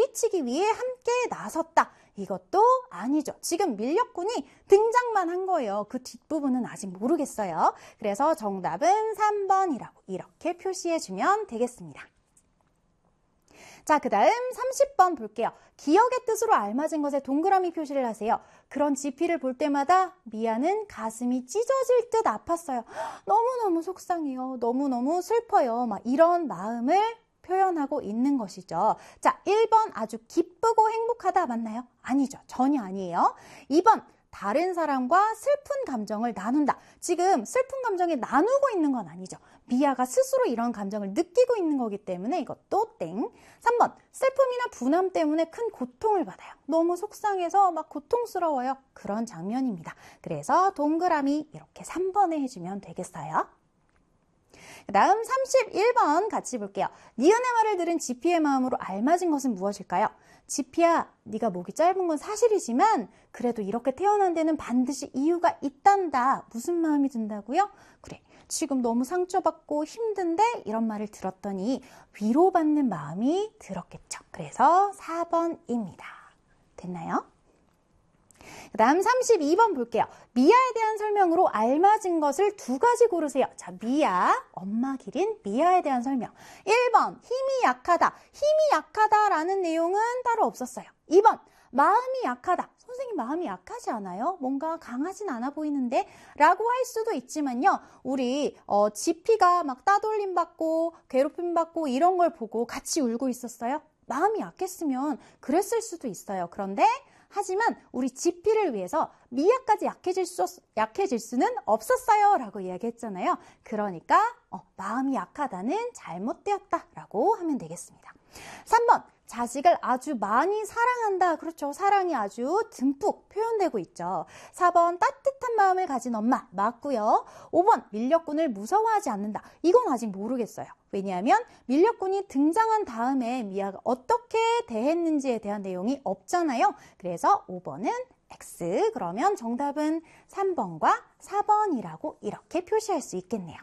부딪히기 위해 함께 나섰다. 이것도 아니죠. 지금 밀렵꾼이 등장만 한 거예요. 그 뒷부분은 아직 모르겠어요. 그래서 정답은 3번이라고 이렇게 표시해주면 되겠습니다. 자, 그 다음 30번 볼게요. 기억의 뜻으로 알맞은 것에 동그라미 표시를 하세요. 그런 지피를 볼 때마다 미아는 가슴이 찢어질 듯 아팠어요. 너무너무 속상해요. 너무너무 슬퍼요. 막 이런 마음을 표현하고 있는 것이죠. 자, 1번 아주 기쁘고 행복하다 맞나요? 아니죠. 전혀 아니에요. 2번 다른 사람과 슬픈 감정을 나눈다. 지금 슬픈 감정을 나누고 있는 건 아니죠. 미아가 스스로 이런 감정을 느끼고 있는 거기 때문에 이것도 땡. 3번 슬픔이나 분함 때문에 큰 고통을 받아요. 너무 속상해서 막 고통스러워요. 그런 장면입니다. 그래서 동그라미 이렇게 3번에 해주면 되겠어요. 그 다음 31번 같이 볼게요. 니은의 말을 들은 지피의 마음으로 알맞은 것은 무엇일까요? 지피야, 네가 목이 짧은 건 사실이지만 그래도 이렇게 태어난 데는 반드시 이유가 있단다. 무슨 마음이 든다고요? 그래, 지금 너무 상처받고 힘든데 이런 말을 들었더니 위로받는 마음이 들었겠죠. 그래서 4번입니다. 됐나요? 그 다음 32번 볼게요. 미아에 대한 설명으로 알맞은 것을 2가지 고르세요. 자, 미아, 엄마 기린, 미아에 대한 설명. 1번, 힘이 약하다. 힘이 약하다라는 내용은 따로 없었어요. 2번, 마음이 약하다. 선생님 마음이 약하지 않아요? 뭔가 강하진 않아 보이는데? 라고 할 수도 있지만요. 우리 지피가 막 따돌림 받고 괴롭힘 받고 이런 걸 보고 같이 울고 있었어요? 마음이 약했으면 그랬을 수도 있어요. 그런데 하지만 우리 지피를 위해서 미아까지 약해질 수는 없었어요 라고 이야기했잖아요. 그러니까 마음이 약하다는 잘못되었다 라고 하면 되겠습니다. 3번 자식을 아주 많이 사랑한다. 그렇죠. 사랑이 아주 듬뿍 표현되고 있죠. 4번 따뜻한 마음을 가진 엄마 맞고요. 5번 밀렵꾼을 무서워하지 않는다. 이건 아직 모르겠어요. 왜냐하면 밀렵꾼이 등장한 다음에 미아가 어떻게 대했는지에 대한 내용이 없잖아요. 그래서 5번은 X. 그러면 정답은 3번과 4번이라고 이렇게 표시할 수 있겠네요.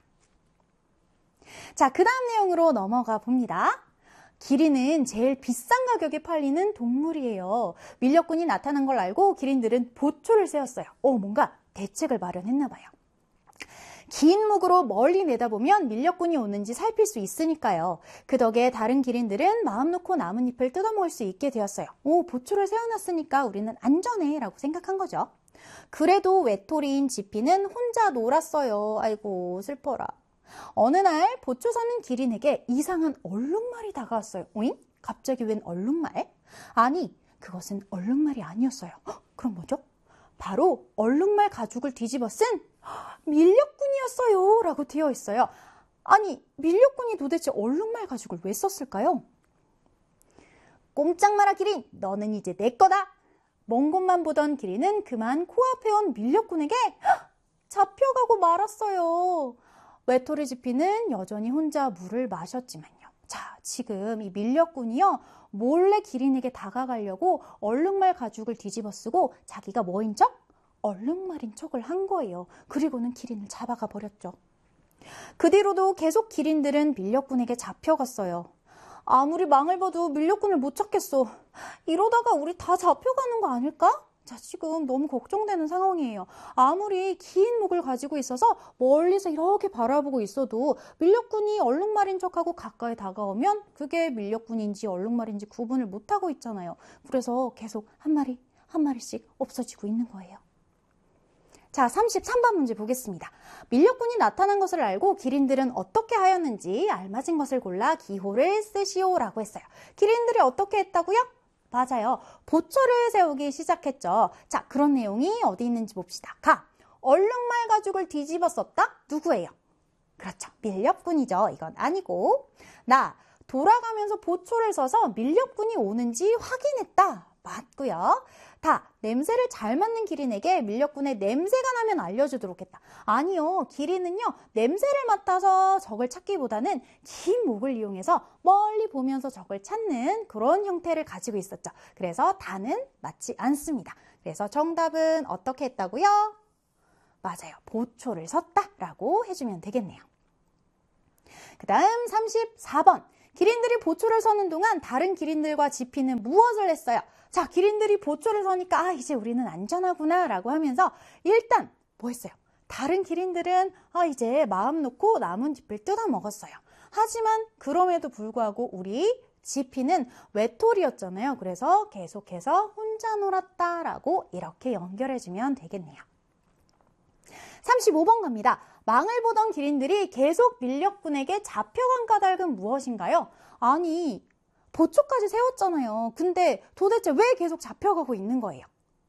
자, 그 다음 내용으로 넘어가 봅니다. 기린은 제일 비싼 가격에 팔리는 동물이에요. 밀렵꾼이 나타난 걸 알고 기린들은 보초를 세웠어요. 뭔가 대책을 마련했나 봐요. 긴 목으로 멀리 내다보면 밀렵꾼이 오는지 살필 수 있으니까요. 그 덕에 다른 기린들은 마음 놓고 나뭇잎을 뜯어먹을 수 있게 되었어요. 보초를 세워놨으니까 우리는 안전해 라고 생각한 거죠. 그래도 외톨이인 지피는 혼자 놀았어요. 아이고 슬퍼라. 어느 날 보초 사는 기린에게 이상한 얼룩말이 다가왔어요. 오잉? 갑자기 웬 얼룩말? 아니, 그것은 얼룩말이 아니었어요. 그럼 뭐죠? 바로 얼룩말 가죽을 뒤집어 쓴 밀렵꾼이었어요 라고 되어 있어요. 아니, 밀렵꾼이 도대체 얼룩말 가죽을 왜 썼을까요? 꼼짝 마라 기린, 너는 이제 내 거다. 먼 곳만 보던 기린은 그만 코앞에 온 밀렵꾼에게 잡혀가고 말았어요. 외톨이 지피는 여전히 혼자 물을 마셨지만요. 자, 지금 이 밀렵꾼이요. 몰래 기린에게 다가가려고 얼룩말 가죽을 뒤집어 쓰고 자기가 뭐인 척? 얼룩말인 척을 한 거예요. 그리고는 기린을 잡아가 버렸죠. 그 뒤로도 계속 기린들은 밀렵꾼에게 잡혀갔어요. 아무리 망을 봐도 밀렵꾼을 못 찾겠어. 이러다가 우리 다 잡혀가는 거 아닐까? 자, 지금 너무 걱정되는 상황이에요. 아무리 긴 목을 가지고 있어서 멀리서 이렇게 바라보고 있어도 밀렵꾼이 얼룩말인 척하고 가까이 다가오면 그게 밀렵꾼인지 얼룩말인지 구분을 못하고 있잖아요. 그래서 계속 한 마리씩 없어지고 있는 거예요. 자, 33번 문제 보겠습니다. 밀렵꾼이 나타난 것을 알고 기린들은 어떻게 하였는지 알맞은 것을 골라 기호를 쓰시오라고 했어요. 기린들이 어떻게 했다고요? 맞아요. 보초를 세우기 시작했죠. 자, 그런 내용이 어디 있는지 봅시다. 가, 얼룩말 가죽을 뒤집어 썼다? 누구예요? 그렇죠. 밀렵꾼이죠. 이건 아니고. 나, 돌아가면서 보초를 서서 밀렵꾼이 오는지 확인했다. 맞고요. 다, 냄새를 잘 맡는 기린에게 밀렵꾼의 냄새가 나면 알려주도록 했다. 아니요, 기린은요 냄새를 맡아서 적을 찾기보다는 긴 목을 이용해서 멀리 보면서 적을 찾는 그런 형태를 가지고 있었죠. 그래서 다는 맞지 않습니다. 그래서 정답은 어떻게 했다고요? 맞아요, 보초를 섰다 라고 해주면 되겠네요. 그 다음 34번. 기린들이 보초를 서는 동안 다른 기린들과 지피는 무엇을 했어요? 자, 기린들이 보초를 서니까 이제 우리는 안전하구나 라고 하면서 일단 뭐 했어요? 다른 기린들은 이제 마음 놓고 나뭇잎을 뜯어 먹었어요. 하지만 그럼에도 불구하고 우리 지피는 외톨이였잖아요. 그래서 계속해서 혼자 놀았다라고 이렇게 연결해주면 되겠네요. 35번 갑니다. 망을 보던 기린들이 계속 밀렵꾼에게 잡혀간 까닭은 무엇인가요? 아니, 보초까지 세웠잖아요. 근데 도대체 왜 계속 잡혀가고 있는 거예요?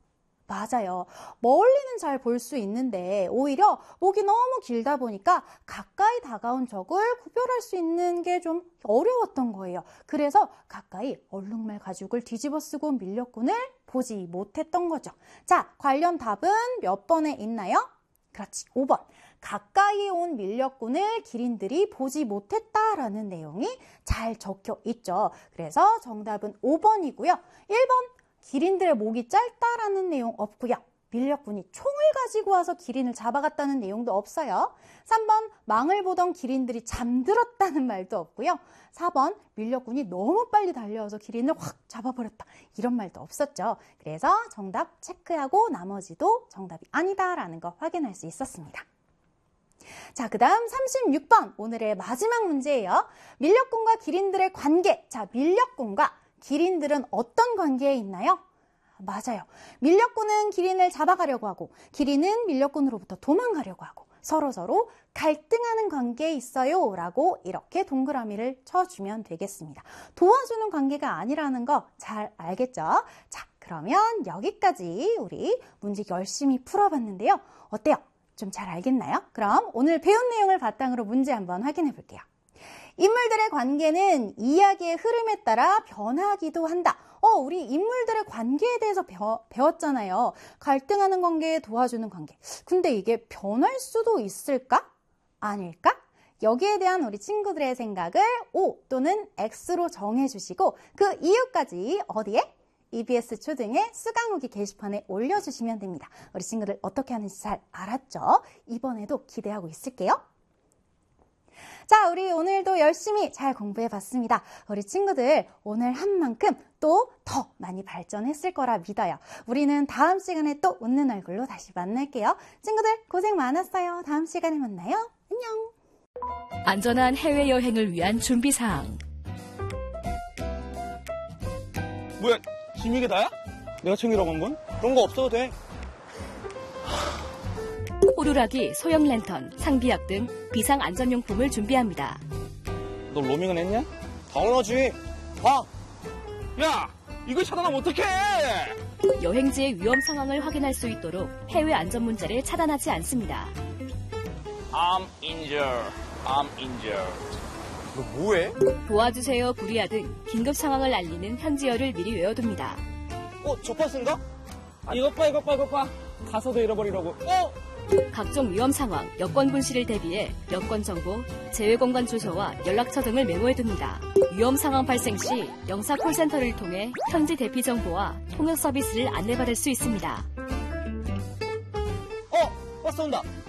맞아요. 멀리는 잘 볼 수 있는데 오히려 목이 너무 길다 보니까 가까이 다가온 적을 구별할 수 있는 게 좀 어려웠던 거예요. 그래서 가까이 얼룩말 가죽을 뒤집어 쓰고 밀렵꾼을 보지 못했던 거죠. 자, 관련 답은 몇 번에 있나요? 그렇지, 5번. 가까이 온 밀렵꾼을 기린들이 보지 못했다라는 내용이 잘 적혀 있죠. 그래서 정답은 5번이고요. 1번. 기린들의 목이 짧다라는 내용 없고요. 밀렵꾼이 총을 가지고 와서 기린을 잡아갔다는 내용도 없어요. 3번 망을 보던 기린들이 잠들었다는 말도 없고요. 4번 밀렵꾼이 너무 빨리 달려와서 기린을 확 잡아버렸다. 이런 말도 없었죠. 그래서 정답 체크하고 나머지도 정답이 아니다라는 거 확인할 수 있었습니다. 자, 그 다음 36번 오늘의 마지막 문제예요. 밀렵꾼과 기린들의 관계. 자, 밀렵꾼과 기린들은 어떤 관계에 있나요? 맞아요. 밀렵꾼은 기린을 잡아가려고 하고 기린은 밀렵꾼으로부터 도망가려고 하고 서로 갈등하는 관계에 있어요 라고 이렇게 동그라미를 쳐주면 되겠습니다. 도와주는 관계가 아니라는 거 잘 알겠죠? 자, 그러면 여기까지 우리 문제 열심히 풀어봤는데요. 어때요? 좀 잘 알겠나요? 그럼 오늘 배운 내용을 바탕으로 문제 한번 확인해 볼게요. 인물들의 관계는 이야기의 흐름에 따라 변하기도 한다. 우리 인물들의 관계에 대해서 배웠잖아요. 갈등하는 관계, 도와주는 관계. 근데 이게 변할 수도 있을까? 아닐까? 여기에 대한 우리 친구들의 생각을 O 또는 X로 정해주시고 그 이유까지 어디에? EBS 초등의 수강후기 게시판에 올려주시면 됩니다. 우리 친구들 어떻게 하는지 잘 알았죠? 이번에도 기대하고 있을게요. 자, 우리 오늘도 열심히 잘 공부해봤습니다. 우리 친구들 오늘 한 만큼 또 더 많이 발전했을 거라 믿어요. 우리는 다음 시간에 또 웃는 얼굴로 다시 만날게요. 친구들 고생 많았어요. 다음 시간에 만나요. 안녕. 안전한 해외여행을 위한 준비사항. 뭐야, 짐 이게 다야? 내가 챙기라고 한 건? 그런 거 없어도 돼. 호루라기, 소형 랜턴, 상비약 등 비상안전용품을 준비합니다. 너 로밍은 했냐? 당연하지. 봐. 야, 이걸 차단하면 어떡해! 여행지의 위험 상황을 확인할 수 있도록 해외 안전 문자를 차단하지 않습니다. I'm injured. 너 뭐해? 도와주세요, 불이야 등 긴급 상황을 알리는 현지어를 미리 외워둡니다. 저 파스인가? 이것 봐. 가서도 잃어버리라고. 각종 위험 상황, 여권 분실을 대비해 여권 정보, 재외공간 주소와 연락처 등을 메모해둡니다. 위험 상황 발생 시 영사 콜센터를 통해 현지 대피 정보와 통역 서비스를 안내받을 수 있습니다. 버스 온다.